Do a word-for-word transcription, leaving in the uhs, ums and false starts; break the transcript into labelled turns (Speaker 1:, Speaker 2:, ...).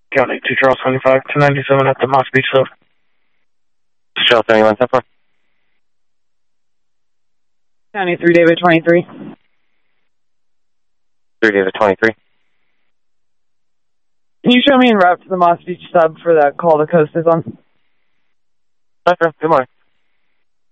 Speaker 1: County two Charles twenty-five, two ninety-seven at the Moss Beach Sub.
Speaker 2: Charles seventy-one, ten four.
Speaker 3: County three David twenty-three.
Speaker 2: three David twenty-three.
Speaker 3: Can you show me en route to the Moss Beach Sub for that call the coast is on?
Speaker 2: Okay, good morning.